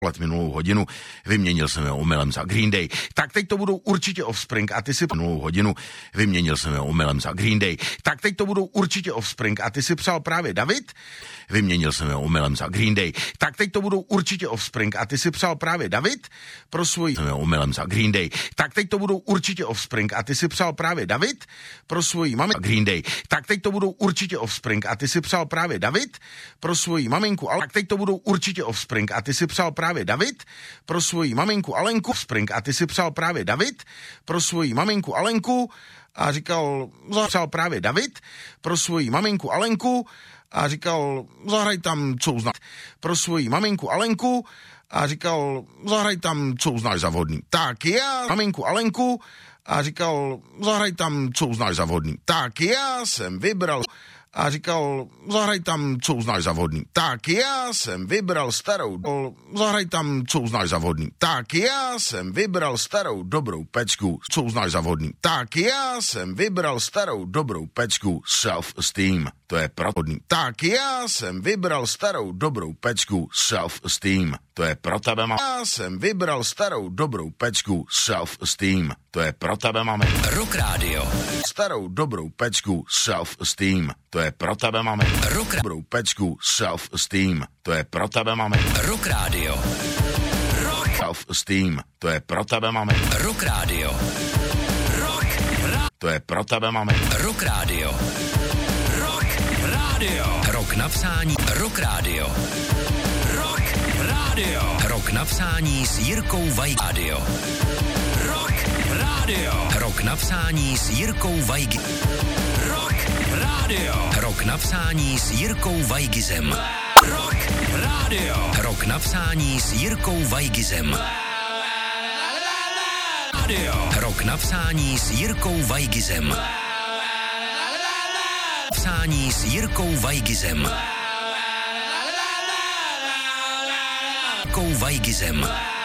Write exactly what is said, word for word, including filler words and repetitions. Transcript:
let minulou hodinu, vyměnil jsem je omylem za Green Day. Tak teď to budou určitě Offspring a ty si minulou hodinu, vyměnil jsem je omylem za Green Day. Tak teď to budou určitě Offspring a ty si přál právě David, vyměnil jsem je omylem za Green Day. Tak teď to budou určitě Offspring a ty si přál právě David pro svoji omylem za Green Day. Tak teď to budou určitě Offspring a ty si přál právě David pro svoji mami Green Day. Tak teď to budou určitě Offspring a ty si přál právě David pro svoji maminku, ale tak teď to budou určitě Offspring a ty si přál právě David pro svoji maminku Alenku Offspring a ty si přál právě David pro svoji maminku Alenku a říkal, přál právě David pro svoji maminku Alenku a říkal, zahraj tam, co uznáš pro svoji maminku Alenku a říkal, zahraj tam, co uznáš za vhodný. Tak já maminku Alenku a říkal, zahraj tam, co uznáš za vhodný. Tak já jsem vybral a říkal, zahraj tam, co uznáš za vhodný. Tak já jsem vybral starou, zahraj tam, co uznáš za vhodný. Tak já jsem vybral starou dobrou pecku, co uznáš za vhodný. Tak já jsem vybral starou dobrou pecku, self-esteem, to je prohodný. Tak já jsem vybral starou dobrou pecku, self-esteem, to je pro tebe, mám. Já jsem vybral starou dobrou pecku, self-esteem, to je pro tebe, máme. Rock Radio. Starou dobrou pecku, self-esteem, to je pro tebe, máme. Rock Dobrou pecku, self-esteem, to je pro tebe, máme. Rock Radio. Rock. Self-esteem, to je pro tebe, máme. Rock Radio. Rock. Ra- To je pro tebe, máme. Rock Radio. Rock Radio. Rock napsání. Rock Radio. Rock Radio. Rock napsání s Jirkou Vajg. Radio. Rock Radio. Rock napsání s Jirkou Vajg. Rock Radio. Rock napsání s Jirkou Vajgizem. Rock Radio. Rock napsání s Jirkou Vajgizem. Radio. Rock napsání s Jirkou Vajgizem. Psání s Jirkou Vajgizem. Jirkou Vajgizem.